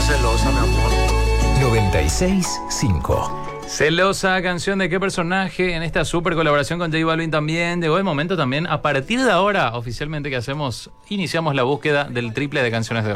celosa, mi amor. 96.5. Celosa, canción de qué personaje en esta super colaboración con J Balvin también. Llegó el momento también, a partir de ahora, oficialmente que iniciamos la búsqueda del triple de canciones de hoy.